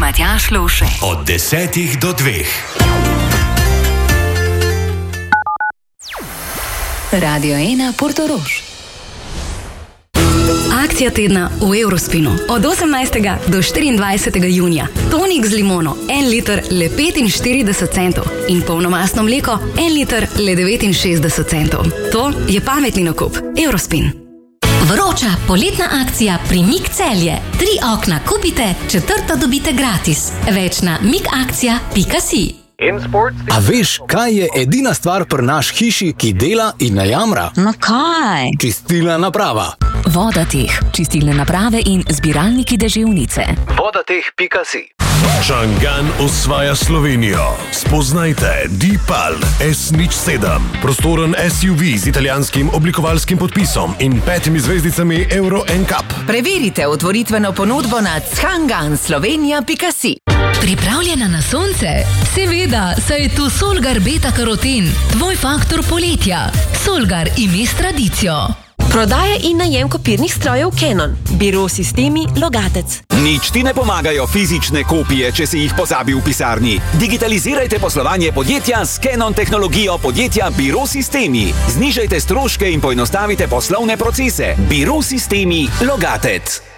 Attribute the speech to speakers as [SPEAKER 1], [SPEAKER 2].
[SPEAKER 1] Matjaž Lovše.
[SPEAKER 2] Od 10 do 2.
[SPEAKER 1] Radio 1 Portorož. Akcija tedna v Eurospinu. Od 18. do 24. junija. Tonik z limono, 1 liter le 45 centov. In polnomastno mleko, 1 liter le 69 centov. To je pametni nakup. Eurospin.
[SPEAKER 3] Vroča poletna akcija pri Mik Celje. 3 okna kupite, 4. dobite gratis. Več na mikakcija.si.
[SPEAKER 4] A veš, kaj je edina stvar pri naš hiši, ki dela in ne jamra?
[SPEAKER 5] No kaj?
[SPEAKER 4] Čistilna naprava.
[SPEAKER 6] Vodateh, čistilne naprave in zbiralniki deževnice.
[SPEAKER 4] Vodateh.si.
[SPEAKER 2] Čangan osvaja Slovenijo. Spoznajte Deepal S07. Prostoren SUV z italijanskim oblikovalskim podpisom in 5 zvezdicami Euro NCAP.
[SPEAKER 7] Preverite otvoritveno ponudbo na changanslovenia.si.
[SPEAKER 3] Pripravljena na sonce? Seveda, saj je tu Solgar Beta Karoten, tvoj faktor poletja. Solgar ime s tradicijo.
[SPEAKER 8] Prodaja in najem kopirnih strojev Canon. Biro sistemi Logatec.
[SPEAKER 9] Nič ti ne pomagajo fizične kopije, če si jih pozabil v pisarni. Digitalizirajte poslovanje podjetja s Canon tehnologijo podjetja Biro sistemi. Znižajte stroške in poenostavite poslovne procese. Biro sistemi Logatec.